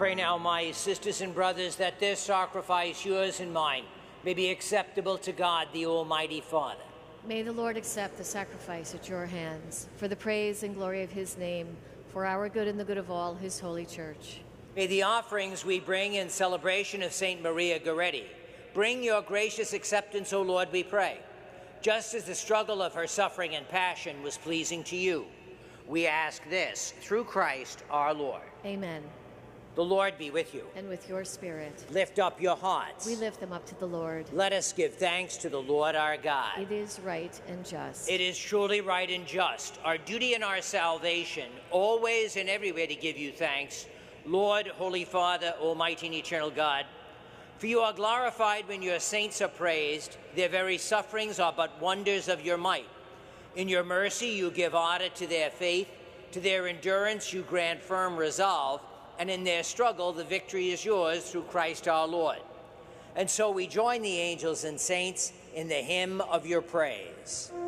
Pray now, my sisters and brothers, that this sacrifice, yours and mine, may be acceptable to God, the Almighty Father. May the Lord accept the sacrifice at your hands, for the praise and glory of his name, for our good and the good of all his holy church. May the offerings we bring in celebration of St. Maria Goretti bring your gracious acceptance, O Lord, we pray. Just as the struggle of her suffering and passion was pleasing to you, we ask this through Christ our Lord. Amen. The Lord be with you. And with your spirit. Lift up your hearts. We lift them up to the Lord. Let us give thanks to the Lord our God. It is right and just. It is truly right and just, our duty and our salvation, always and everywhere to give you thanks, Lord, Holy Father, Almighty and eternal God. For you are glorified when your saints are praised. Their very sufferings are but wonders of your might. In your mercy you give order to their faith. To their endurance you grant firm resolve. And in their struggle, the victory is yours through Christ our Lord. And so we join the angels and saints in the hymn of your praise.